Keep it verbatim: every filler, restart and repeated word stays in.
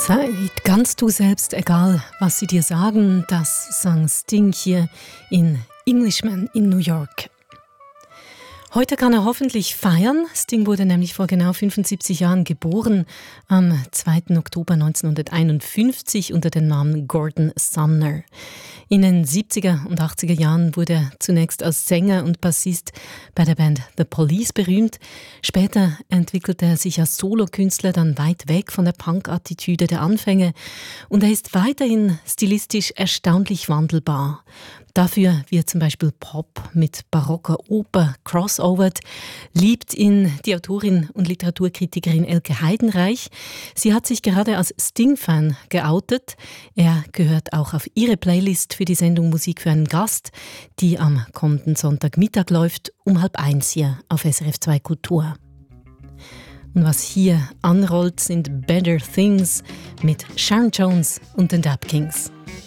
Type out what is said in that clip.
Seid ganz du selbst, egal was sie dir sagen, das sang Sting hier in Englishman in New York. Heute kann er hoffentlich feiern. Sting wurde nämlich vor genau fünfundsiebzig Jahren geboren, am zweiten Oktober neunzehnhunderteinundfünfzig unter dem Namen Gordon Sumner. In den siebziger und achtziger Jahren wurde er zunächst als Sänger und Bassist bei der Band The Police berühmt. Später entwickelte er sich als Solokünstler dann weit weg von der Punk-Attitüde der Anfänge und er ist weiterhin stilistisch erstaunlich wandelbar. Dafür, wie er zum Beispiel Pop mit barocker Oper crossovert, liebt ihn die Autorin und Literaturkritikerin Elke Heidenreich. Sie hat sich gerade als Sting-Fan geoutet. Er gehört auch auf ihre Playlist für die Sendung Musik für einen Gast, die am kommenden Sonntagmittag läuft, um halb eins hier auf S R F zwei Kultur. Und was hier anrollt, sind Better Things mit Sharon Jones und den Dap Kings.